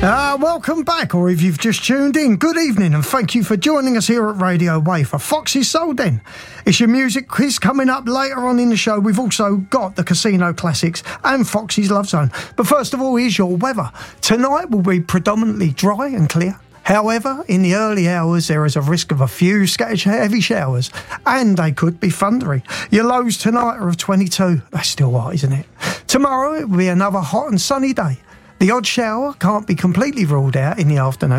Welcome back, or if you've just tuned in, good evening and thank you for joining us here at Radio Wave for Foxy's Soul Den. It's your music quiz coming up later on in the show. We've also got the Casino Classics and Foxy's Love Zone. But first of all, here's your weather. Tonight will be predominantly dry and clear. However, in the early hours, there is a risk of a few scattered heavy showers, and they could be thundery. Your lows tonight are of 22. That's still hot, isn't it? Tomorrow, it will be another hot and sunny day. The odd shower can't be completely ruled out in the afternoon.